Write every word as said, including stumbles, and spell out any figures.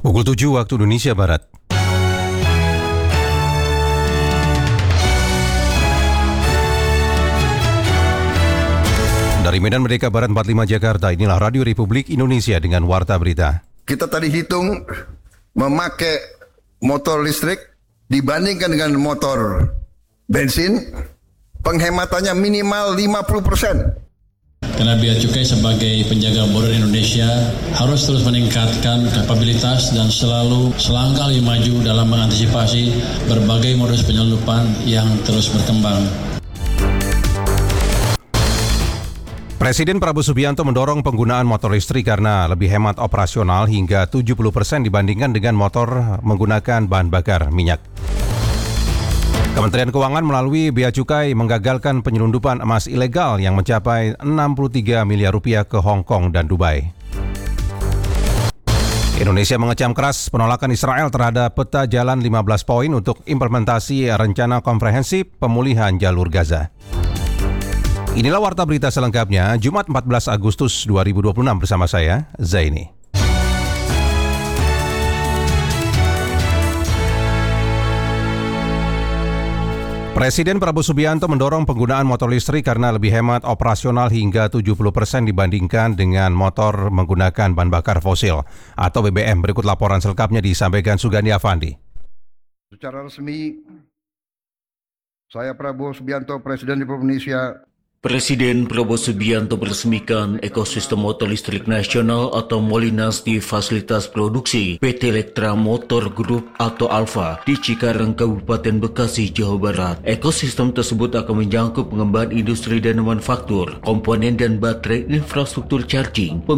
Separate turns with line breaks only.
Pukul tujuh waktu Indonesia Barat. Dari Medan Merdeka Barat empat puluh lima Jakarta, inilah Radio Republik Indonesia dengan Warta Berita.
Kita tadi hitung memakai motor listrik dibandingkan dengan motor bensin, penghematannya minimal lima puluh persen.
Karena Bea Cukai sebagai penjaga border Indonesia harus terus meningkatkan kapabilitas dan selalu selangkah lebih maju dalam mengantisipasi berbagai modus penyelundupan yang terus berkembang.
Presiden Prabowo Subianto mendorong penggunaan motor listrik karena lebih hemat operasional hingga tujuh puluh persen dibandingkan dengan motor menggunakan bahan bakar minyak. Kementerian Keuangan melalui Bea Cukai menggagalkan penyelundupan emas ilegal yang mencapai enam puluh tiga miliar rupiah ke Hong Kong dan Dubai. Indonesia mengecam keras penolakan Israel terhadap peta jalan lima belas poin untuk implementasi rencana komprehensif pemulihan jalur Gaza. Inilah Warta Berita selengkapnya, Jumat empat belas Agustus dua ribu dua puluh enam bersama saya, Zaini. Presiden Prabowo Subianto mendorong penggunaan motor listrik karena lebih hemat operasional hingga tujuh puluh persen dibandingkan dengan motor menggunakan bahan bakar fosil atau B B M. Berikut laporan selengkapnya disampaikan Sugandi Avandi.
Secara resmi, saya Prabowo Subianto, Presiden Republik Indonesia.
Presiden Prabowo Subianto meresmikan ekosistem motor listrik nasional atau Molinas di fasilitas produksi P T Elektra Motor Group atau Alfa di Cikarang, Kabupaten Bekasi, Jawa Barat. Ekosistem tersebut akan menjangkau pengembangan industri dan manufaktur, komponen dan baterai, infrastruktur charging,